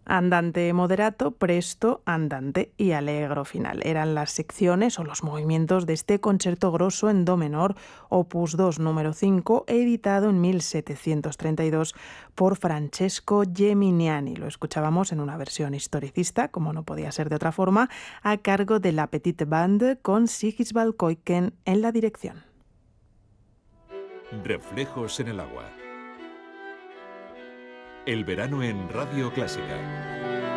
Andante moderato, presto, andante y allegro final. Eran las secciones o los movimientos de este concierto grosso en do menor, opus 2, número 5, editado en 1732 por Francesco Geminiani. Lo escuchábamos en una versión historicista, como no podía ser de otra forma, a cargo de la Petite Bande con Sigisvald Koiken en la dirección. Reflejos en el agua. El verano en Radio Clásica.